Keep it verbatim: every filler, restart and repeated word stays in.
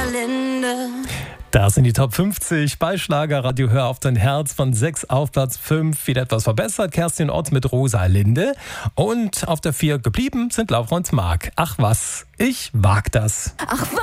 Rosalinde. Das sind die Top fünfzig bei Schlagerradio Hör auf dein Herz, von sechs auf Platz fünf. Wieder etwas verbessert, Kerstin Ott mit Rosalinde. Und auf der vier geblieben sind Laura und Marc. Ach was, ich wag das. Ach was.